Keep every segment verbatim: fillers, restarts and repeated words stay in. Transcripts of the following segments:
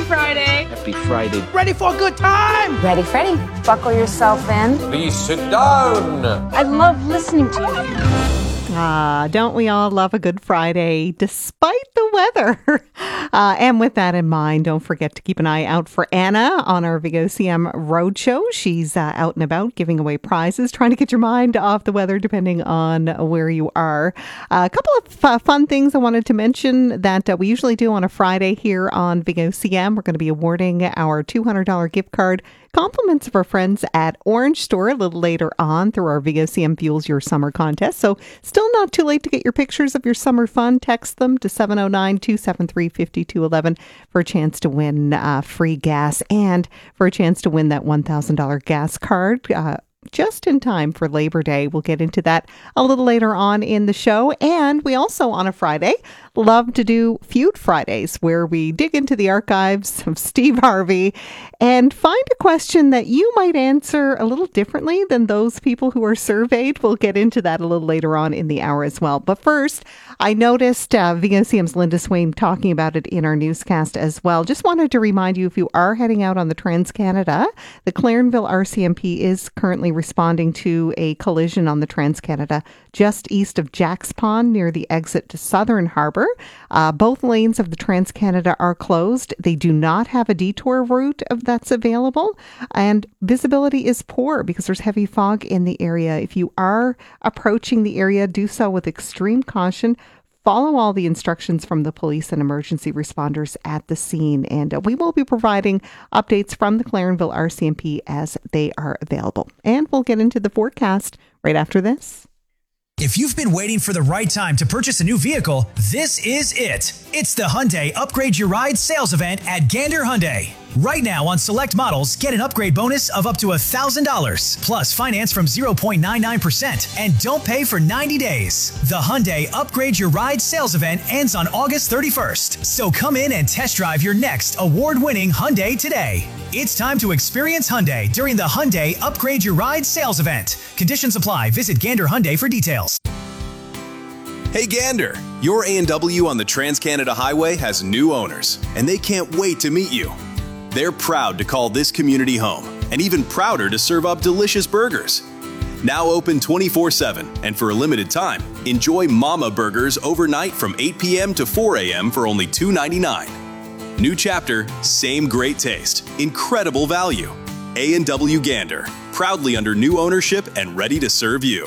Happy Friday. Happy Friday. Ready for a good time? Ready, Freddy. Buckle yourself in. Please sit down. I love listening to you. Ah, don't we all love a good Friday, despite the weather? Uh, and with that in mind, don't forget to keep an eye out for Anna on our Vigo C M Roadshow. She's uh, out and about giving away prizes, trying to get your mind off the weather depending on where you are. Uh, a couple of uh, fun things I wanted to mention that uh, we usually do on a Friday here on Vigo C M. We're going to be awarding our two hundred dollars gift card compliments of our friends at Orange Store a little later on through our Vigo C M Fuels Your Summer contest. So still not too late to get your pictures of your summer fun. Text them to seven oh nine, two seven three, five two one one for a chance to win uh, free gas and for a chance to win that one thousand dollars gas card. Uh, just in time for Labor Day. We'll get into that a little later on in the show. And we also, on a Friday, love to do Feud Fridays, where we dig into the archives of Steve Harvey and find a question that you might answer a little differently than those people who are surveyed. We'll get into that a little later on in the hour as well. But first, I noticed uh, Vigo C M's Linda Swain talking about it in our newscast as well. Just wanted to remind you, if you are heading out on the Trans-Canada, the Clarenville R C M P is currently responding to a collision on the Trans-Canada just east of Jack's Pond near the exit to Southern Harbour. Uh, both lanes of the Trans-Canada are closed. They do not have a detour route of that's available, and visibility is poor because there's heavy fog in the area. If you are approaching the area, do so with extreme caution. Follow all the instructions from the police and emergency responders at the scene. And uh, we will be providing updates from the Clarenville R C M P as they are available. And we'll get into the forecast right after this. If you've been waiting for the right time to purchase a new vehicle, this is it. It's the Hyundai Upgrade Your Ride sales event at Gander Hyundai. Right now on select models, get an upgrade bonus of up to one thousand dollars, plus finance from zero point nine nine percent, and don't pay for ninety days. The Hyundai Upgrade Your Ride sales event ends on August thirty-first, so come in and test drive your next award-winning Hyundai today. It's time to experience Hyundai during the Hyundai Upgrade Your Ride sales event. Conditions apply. Visit Gander Hyundai for details. Hey Gander, your A and W on the Trans-Canada Highway has new owners, and they can't wait to meet you. They're proud to call this community home, and even prouder to serve up delicious burgers. Now open twenty-four seven, and for a limited time, enjoy Mama Burgers overnight from eight p.m. to four a.m. for only two ninety-nine. New chapter, same great taste, incredible value. A and W Gander, proudly under new ownership and ready to serve you.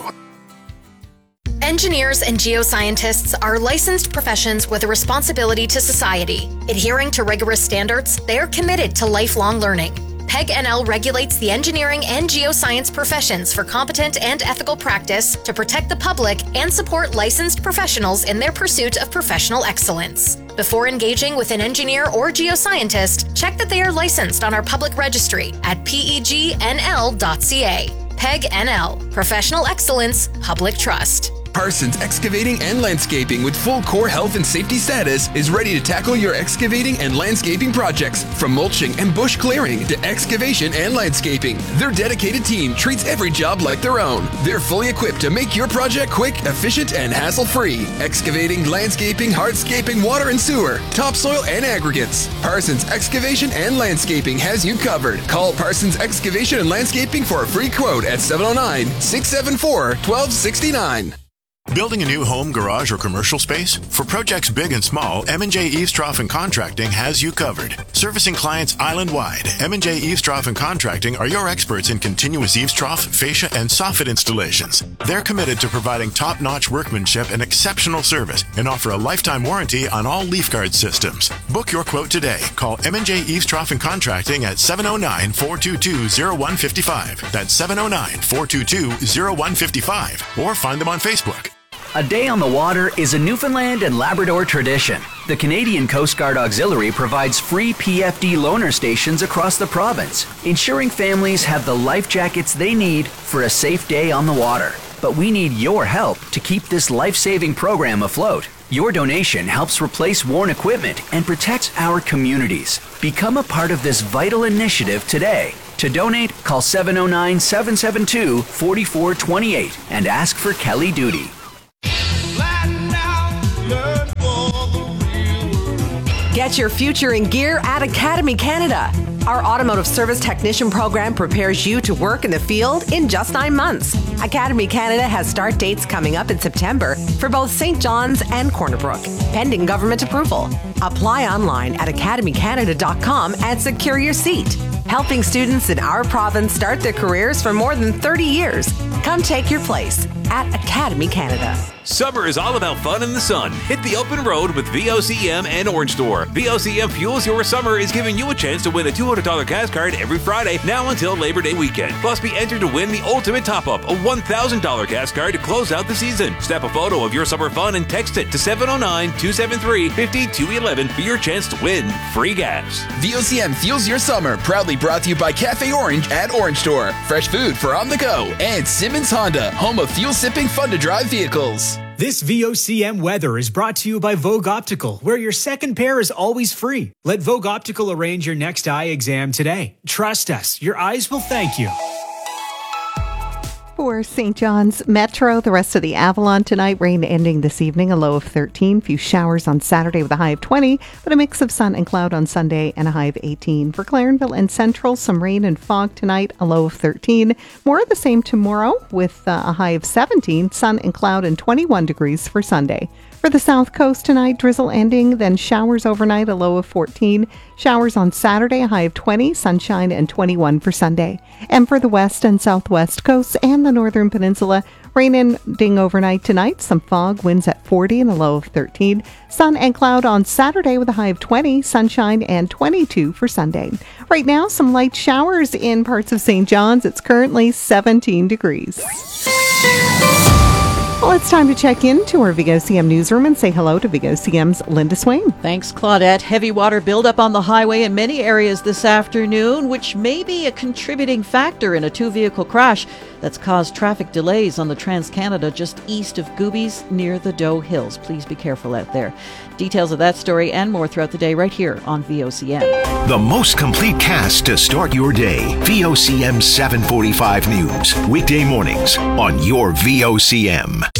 Engineers and geoscientists are licensed professions with a responsibility to society. Adhering to rigorous standards, they are committed to lifelong learning. P E G N L regulates the engineering and geoscience professions for competent and ethical practice to protect the public and support licensed professionals in their pursuit of professional excellence. Before engaging with an engineer or geoscientist, check that they are licensed on our public registry at P E G N L dot C A. P E G N L, Professional Excellence, Public Trust. Parsons Excavating and Landscaping with full core health and safety status is ready to tackle your excavating and landscaping projects, from mulching and bush clearing to excavation and landscaping. Their dedicated team treats every job like their own. They're fully equipped to make your project quick, efficient, and hassle-free. Excavating, landscaping, hardscaping, water and sewer, topsoil, and aggregates. Parsons Excavation and Landscaping has you covered. Call Parsons Excavation and Landscaping for a free quote at seven oh nine, six seven four, one two six nine. Building a new home, garage, or commercial space? For projects big and small, M and J Eavestrough and Contracting has you covered. Servicing clients island-wide, M and J Eavestrough and Contracting are your experts in continuous eavestrough, fascia, and soffit installations. They're committed to providing top-notch workmanship and exceptional service, and offer a lifetime warranty on all leaf guard systems. Book your quote today. Call M and J Eavestrough and Contracting at seven oh nine, four two two, oh one five five. That's seven oh nine, four two two, oh one five five. Or find them on Facebook. A day on the water is a Newfoundland and Labrador tradition. The Canadian Coast Guard Auxiliary provides free P F D loaner stations across the province, ensuring families have the life jackets they need for a safe day on the water. But we need your help to keep this life-saving program afloat. Your donation helps replace worn equipment and protects our communities. Become a part of this vital initiative today. To donate, call seven oh nine, seven seven two, four four two eight and ask for Kelly Duty. Get your future in gear at Academy Canada. Our automotive service technician program prepares you to work in the field in just nine months. Academy Canada has start dates coming up in September for both Saint John's and Corner Brook, pending government approval. Apply online at academy canada dot com and secure your seat. Helping students in our province start their careers for more than thirty years. Come take your place at Academy Canada. Summer is all about fun in the sun. Hit the open road with V O C M and Orange Store. V O C M Fuels Your Summer is giving you a chance to win a two hundred dollars gas card every Friday, now until Labor Day weekend. Plus, be entered to win the ultimate top-up, a one thousand dollars gas card to close out the season. Snap a photo of your summer fun and text it to seven oh nine, two seven three, five two one one for your chance to win free gas. V O C M Fuels Your Summer, proudly brought to you by Cafe Orange at Orange Store. Fresh food for on the go. And Simmons Honda, home of fuel-sipping, fun-to-drive vehicles. This V O C M weather is brought to you by Vogue Optical, where your second pair is always free. Let Vogue Optical arrange your next eye exam today. Trust us, your eyes will thank you. For Saint John's Metro, the rest of the Avalon tonight, rain ending this evening, a low of thirteen. Few showers on Saturday with a high of twenty, but a mix of sun and cloud on Sunday and a high of eighteen. For Clarenville and Central, some rain and fog tonight, a low of thirteen. More of the same tomorrow with uh, a high of seventeen, sun and cloud and twenty-one degrees for Sunday. For the South Coast tonight, drizzle ending, then showers overnight, a low of fourteen. Showers on Saturday, a high of twenty, sunshine and twenty-one for Sunday. And for the West and Southwest coasts and the Northern Peninsula, rain ending overnight tonight, some fog, winds at forty and a low of thirteen. Sun and cloud on Saturday with a high of twenty, sunshine and twenty-two for Sunday. Right now, some light showers in parts of Saint John's. It's currently seventeen degrees. Well, it's time to check into our V O C M newsroom and say hello to V O C M's Linda Swain. Thanks, Claudette. Heavy water buildup on the highway in many areas this afternoon, which may be a contributing factor in a two-vehicle crash that's caused traffic delays on the Trans-Canada just east of Goobies near the Doe Hills. Please be careful out there. Details of that story and more throughout the day right here on V O C M. The most complete cast to start your day. V O C M seven forty-five News. Weekday mornings on your V O C M.